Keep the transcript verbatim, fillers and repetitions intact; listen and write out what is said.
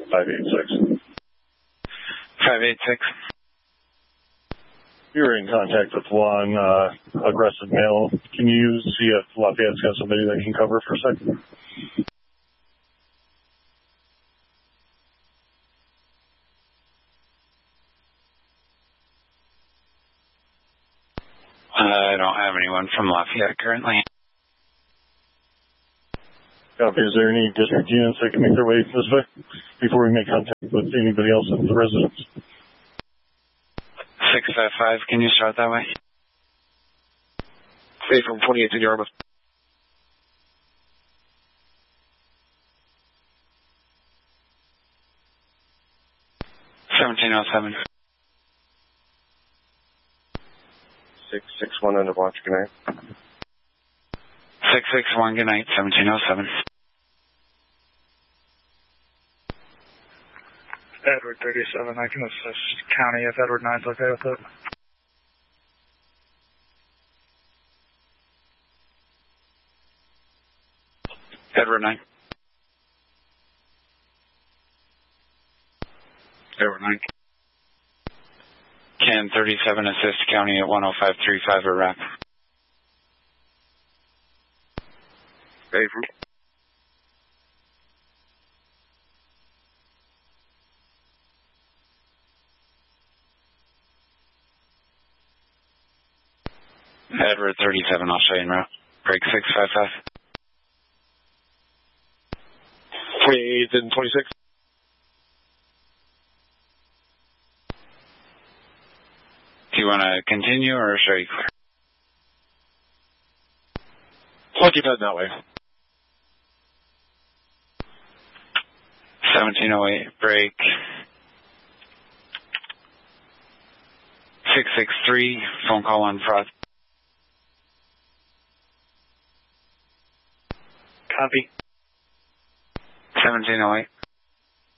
five eight six. five eight six. You're in contact with one uh, aggressive male. Can you see if Lafayette's got somebody that can cover for a second? Uh, I don't have anyone from Lafayette currently. Copy. Is there any district units that can make their way this way before we make contact with anybody else in the residence? six five five, can you start that way? Hey, from twenty-eight to Yarmouth. seventeen oh seven. six six one under watch, good night. six six one, good night, seventeen oh seven. Edward thirty-seven, I can assist county if Edward nine's okay with it. Edward nine. Edward nine. Can thirty-seven assist county at one oh five three five or wrap? Hey, Edward thirty-seven, I'll show you en route. Break six five five. twenty-eight and twenty-six. Do you want to continue or show you clear? I'll keep heading that way. seventeen oh eight, break. six six three, phone call on fraud. Copy. seventeen oh eight.